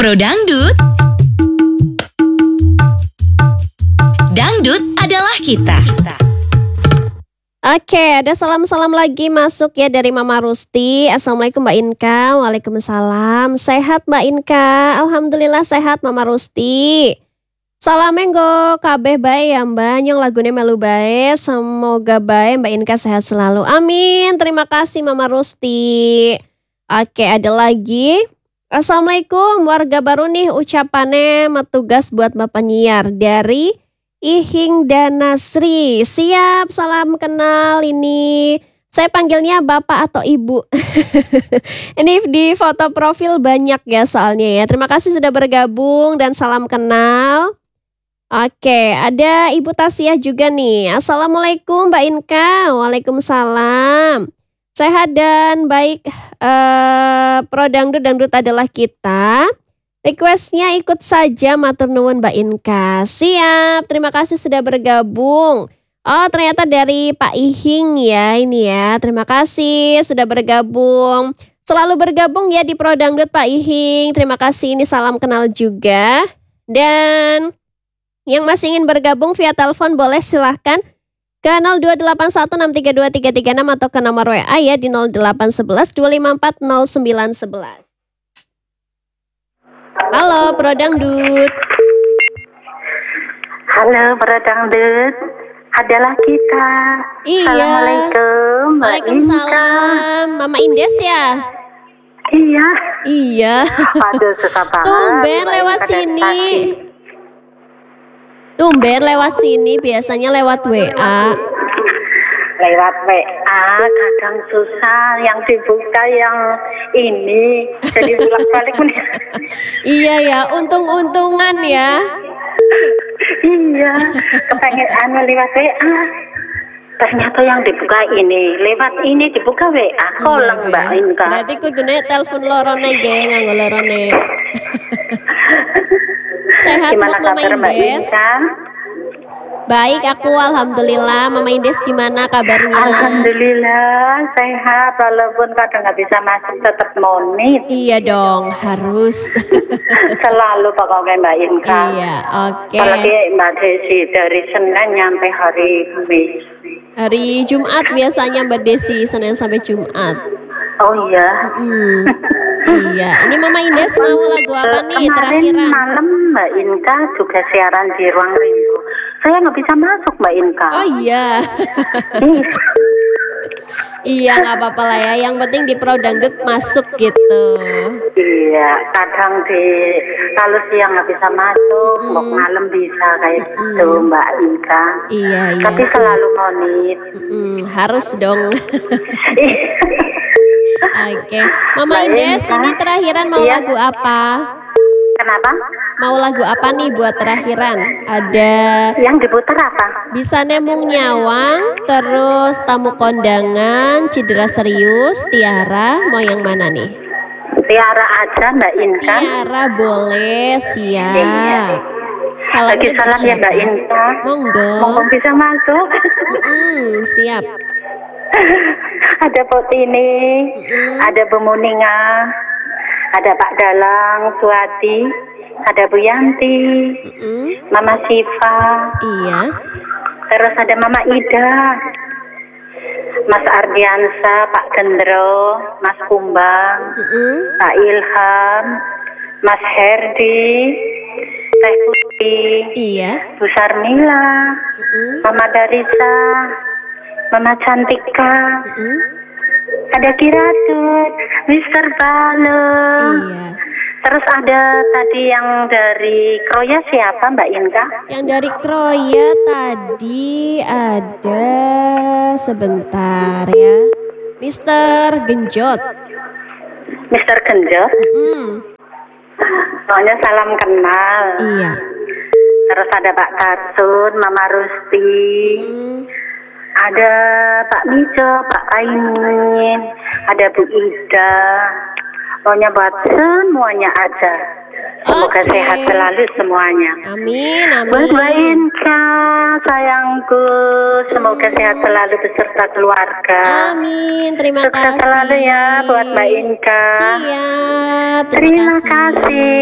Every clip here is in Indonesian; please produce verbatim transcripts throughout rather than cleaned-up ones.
Pro Dangdut. Dangdut adalah kita. Oke, ada salam-salam lagi masuk ya dari Mama Rusti. Assalamualaikum Mbak Inka. Waalaikumsalam. Sehat Mbak Inka? Alhamdulillah sehat Mama Rusti. Salam menggo kabeh bae ya Mbak. Nyong lagune melu bae. Semoga bae Mbak Inka sehat selalu. Amin. Terima kasih Mama Rusti. Oke, ada lagi. Assalamualaikum warga baru nih, ucapannya metugas buat Bapak Nyiar dari Ihing Danasri. Siap, salam kenal ini. Saya panggilnya Bapak atau Ibu. Ini di foto profil banyak ya soalnya ya. Terima kasih sudah bergabung dan salam kenal. Oke, ada Ibu Tasya juga nih. Assalamualaikum Mbak Inka. Waalaikumsalam. Sehat dan baik, uh, Pro Dangdut, Dangdut adalah kita. Requestnya ikut saja, matur nuwun Mbak Inka. Siap, terima kasih sudah bergabung. Oh, ternyata dari Pak Ihing ya ini ya. Terima kasih sudah bergabung. Selalu bergabung ya di Pro Dangdut Pak Ihing. Terima kasih, ini salam kenal juga. Dan yang masih ingin bergabung via telepon boleh silahkan ke nol dua delapan satu enam tiga dua tiga tiga enam atau ke nomor W A ya di nol delapan satu satu dua lima empat nol sembilan satu satu. Halo Pro Dangdut. Halo Pro Dangdut, adalah kita. Iya. Assalamualaikum. Waalaikumsalam. Mama Indes ya? Iya. Iya. Aduh susah banget. Tumben lewat sini. Tumben lewat sini, biasanya lewat W A. Lewat W A kadang susah, yang dibuka yang ini jadi bolak-balik. Iya ya, untung-untungan ya. Iya, kepengen anu lewat W A. Ternyata yang dibuka ini, lewat ini dibuka W A. Kolong iya, Mbak Inka. Berarti kudune telepon lorone ge nganggo lorone. Sehat gimana Mama kabar Mbak Indes? Inka? Baik, aku alhamdulillah. Mama Indes gimana kabarnya? Alhamdulillah sehat, walaupun kadang nggak bisa masuk tetap monit. Iya dong, harus. Selalu pokoknya Mbak Inka. Iya, oke. Apalagi Mbak Desi dari Senin nyampe hari Kamis. Hari Jumat biasanya Mbak Desi, Senin sampai Jumat. Oh iya. Mm, iya, ini Mama Indes mau lagu apa nih Kemarin terakhiran? malam Mbak Inka juga siaran di Ruang Rindu. Saya nggak bisa masuk Mbak Inka. Oh iya. Iya, nggak apa-apa lah ya. Yang penting di Pro Dangdut masuk gitu. Iya, kadang di kalau siang nggak bisa masuk, Mm. mau malam bisa kayak Mm. gitu Mbak Inka. Iya, iya. Tapi sih. selalu monit. Mm, harus dong. Oke, Mama Mbak Indes, Inka. ini terakhiran mau Iya. lagu apa? Kenapa? Mau lagu apa nih buat terakhiran? Ada Yang diputar apa? Bisa Nemung Nyawang, terus Tamu Kondangan, Cedera Serius, Tiara, mau yang mana nih? Tiara aja Mbak Inka. Tiara boleh, Iya. siap. Salam Lagi salam ya Mbak Inka. Monggo. Monggo bisa masuk. Mm-mm, siap. Ada Potini, Mm-mm. ada Bu Muninga, ada Pak Dalang, Suati, ada Bu Yanti, Mm-mm. Mama Siva, Iya. terus ada Mama Ida, Mas Ardiansa, Pak Gendro, Mas Kumbang, Mm-mm. Pak Ilham, Mas Herdi, Teh Putih, Iya. Bu Sarmila, Mm-mm. Mama Darisa, Mama Cantika, Mm-mm. ada Kiratut, Mister Balon. Iya. Terus ada tadi yang dari Kroya siapa Mbak Inka? Yang dari Kroya tadi ada sebentar ya. Mister Genjot. Mister Genjot. Mm-mm. Soalnya salam kenal. Iya. Terus ada Pak Kartun, Mama Rusti. Mm. Ada Pak Mijo, Pak Aimin, ada Bu Ida. Pokoknya buat semuanya aja. Semoga Oke. sehat selalu semuanya. Amin, Buat Mbak amin. Inka, sayangku, semoga sehat selalu beserta keluarga. Amin, terima Sukses kasih. selalu ya buat Mbak Inka. Siap, Terima kasih.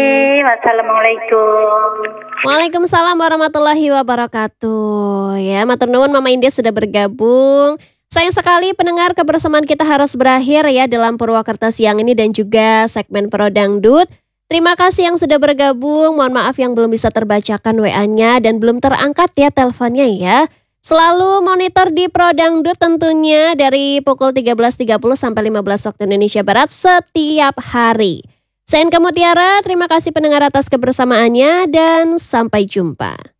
Wassalamualaikum. Waalaikumsalam warahmatullahi wabarakatuh. Ya, matur nuwun Mama Indah sudah bergabung. Sayang sekali pendengar, kebersamaan kita harus berakhir ya dalam Purwakarta siang ini dan juga segmen Pro Dangdut. Terima kasih yang sudah bergabung. Mohon maaf yang belum bisa terbacakan W A-nya dan belum terangkat ya teleponnya ya. Selalu monitor di Pro Dangdut tentunya dari pukul tiga belas tiga puluh sampai lima belas waktu Indonesia Barat setiap hari. Saya Inka Mutiara, terima kasih pendengar atas kebersamaannya dan sampai jumpa.